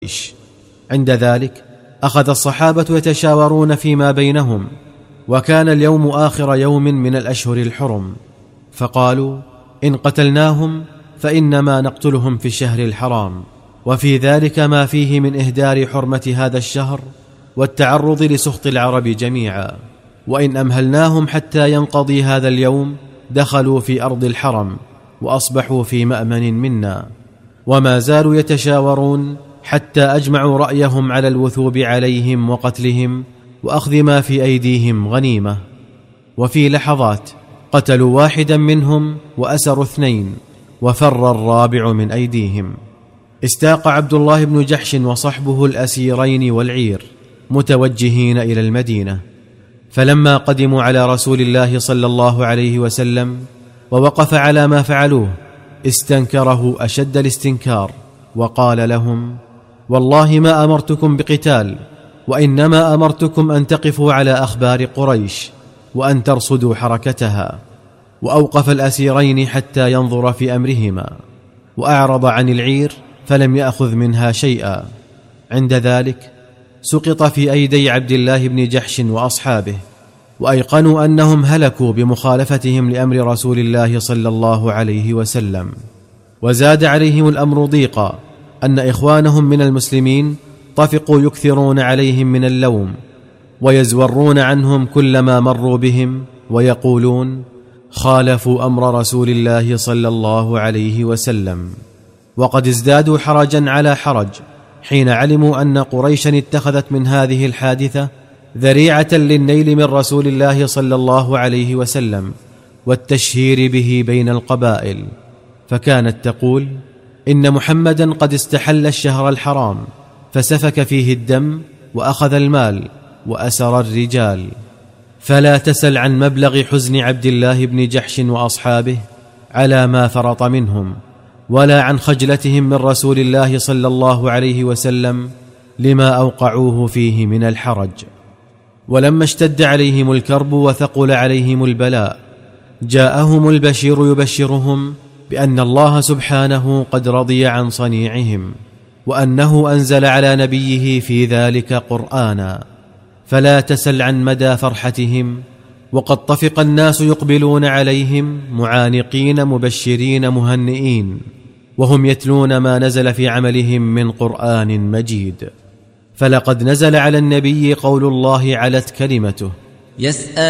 عند ذلك أخذ الصحابة يتشاورون فيما بينهم، وكان اليوم آخر يوم من الأشهر الحرم، فقالوا: إن قتلناهم فإنما نقتلهم في الشهر الحرام، وفي ذلك ما فيه من إهدار حرمة هذا الشهر والتعرض لسخط العرب جميعا، وإن أمهلناهم حتى ينقضي هذا اليوم دخلوا في أرض الحرم وأصبحوا في مأمن منا. وما زالوا يتشاورون حتى أجمعوا رأيهم على الوثوب عليهم وقتلهم وأخذ ما في أيديهم غنيمة. وفي لحظات قتلوا واحدا منهم وأسروا 2، وفر الرابع من أيديهم. استاق عبد الله بن جحش وصحبه الأسيرين والعير متوجهين إلى المدينة، فلما قدموا على رسول الله صلى الله عليه وسلم ووقف على ما فعلوه استنكره أشد الاستنكار، وقال لهم: والله ما أمرتكم بقتال، وإنما أمرتكم أن تقفوا على أخبار قريش وأن ترصدوا حركتها. وأوقف الأسيرين حتى ينظر في أمرهما، وأعرض عن العير فلم يأخذ منها شيئا. عند ذلك سقط في أيدي عبد الله بن جحش وأصحابه، وأيقنوا أنهم هلكوا بمخالفتهم لأمر رسول الله صلى الله عليه وسلم. وزاد عليهم الأمر ضيقا أن إخوانهم من المسلمين طفقوا يكثرون عليهم من اللوم، ويزورون عنهم كلما مروا بهم، ويقولون: خالفوا أمر رسول الله صلى الله عليه وسلم. وقد ازدادوا حرجا على حرج حين علموا أن قريشا اتخذت من هذه الحادثة ذريعة للنيل من رسول الله صلى الله عليه وسلم والتشهير به بين القبائل، فكانت تقول: إن محمدا قد استحل الشهر الحرام فسفك فيه الدم وأخذ المال وأسر الرجال. فلا تسل عن مبلغ حزن عبد الله بن جحش وأصحابه على ما فرط منهم، ولا عن خجلتهم من رسول الله صلى الله عليه وسلم لما أوقعوه فيه من الحرج. ولما اشتد عليهم الكرب وثقل عليهم البلاء جاءهم البشير يبشرهم بأن الله سبحانه قد رضي عن صنيعهم، وأنه أنزل على نبيه في ذلك قرآنا. فلا تسل عن مدى فرحتهم، وقد طفق الناس يقبلون عليهم معانقين مبشرين مهنئين، وهم يتلون ما نزل في عملهم من قرآن مجيد. فلقد نزل على النبي قول الله علت كلمته: